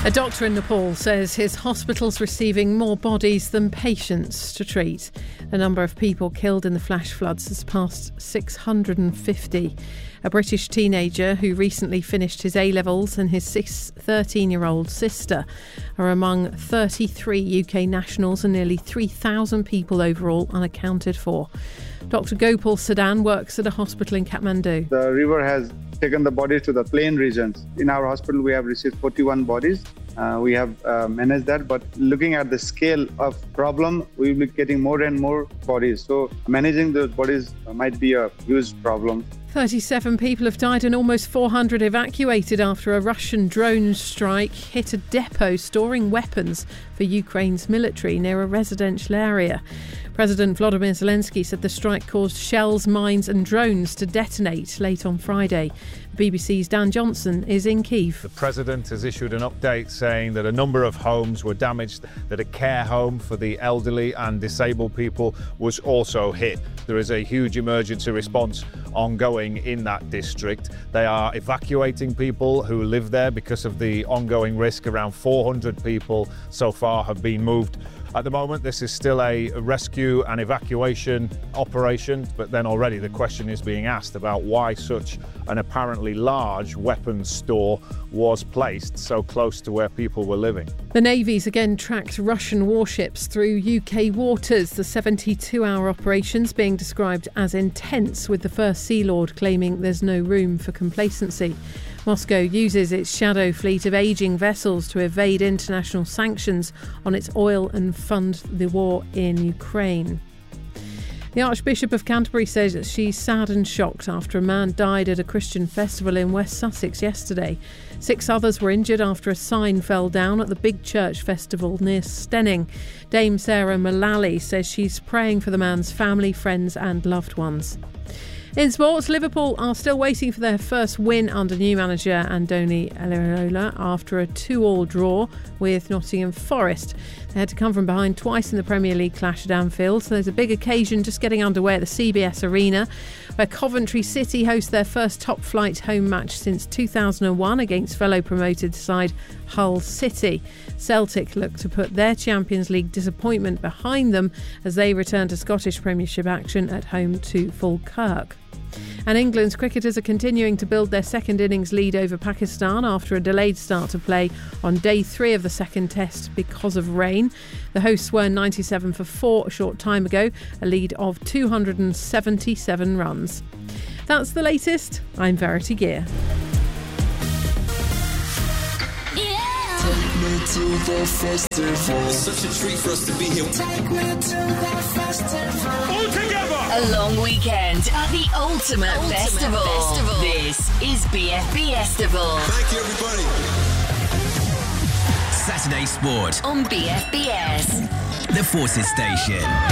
A doctor in Nepal says his hospital's receiving more bodies than patients to treat. The number of people killed in the flash floods has passed 650. A British teenager who recently finished his A-levels and his 13-year-old sister are among 33 UK nationals and nearly 3,000 people overall unaccounted for. Dr Gopal Sadan works at a hospital in Kathmandu. The river has taken the bodies to the plain regions. In our hospital, we have received 41 bodies. We have managed that, but looking at the scale of problem, we will be getting more and more bodies. So managing those bodies might be a huge problem. 37 people have died and almost 400 evacuated after a Russian drone strike hit a depot storing weapons for Ukraine's military near a residential area. President Volodymyr Zelensky said the strike caused shells, mines and drones to detonate late on Friday. The BBC's Dan Johnson is in Kyiv. The President has issued an update saying that a number of homes were damaged, that a care home for the elderly and disabled people was also hit. There is a huge emergency response ongoing in that district. They are evacuating people who live there because of the ongoing risk. Around 400 people so far have been moved. At the moment, this is still a rescue and evacuation operation, but then already the question is being asked about why such an apparently large weapons store was placed so close to where people were living. The Navy's again tracked Russian warships through UK waters. The 72-hour operation's being described as intense, with the First Sea Lord claiming there's no room for complacency. Moscow uses its shadow fleet of ageing vessels to evade international sanctions on its oil and fund the war in Ukraine. The Archbishop of Canterbury says that she's sad and shocked after a man died at a Christian festival in West Sussex yesterday. 6 others were injured after a sign fell down at the Big Church Festival near Stenning. Dame Sarah Mullally says she's praying for the man's family, friends and loved ones. In sports, Liverpool are still waiting for their first win under new manager Andoni Iraola after a 2-2 draw with Nottingham Forest. They had to come from behind twice in the Premier League clash at Anfield, so there's a big occasion just getting underway at the CBS Arena, where Coventry City host their first top-flight home match since 2001 against fellow promoted side Hull City. Celtic look to put their Champions League disappointment behind them as they return to Scottish Premiership action at home to Falkirk. And England's cricketers are continuing to build their second innings lead over Pakistan after a delayed start to play on day 3 of the second test because of rain. The hosts were 97 for 4 a short time ago, a lead of 277 runs. That's the latest. I'm Verity Gear. Take me to the festival. It's such a treat for us to be here. Take me to the festival. All together! A long weekend at the Ultimate Festival. This is BFB Festival. Thank you, everybody. Saturday Sport On BFBS. The Forces Station.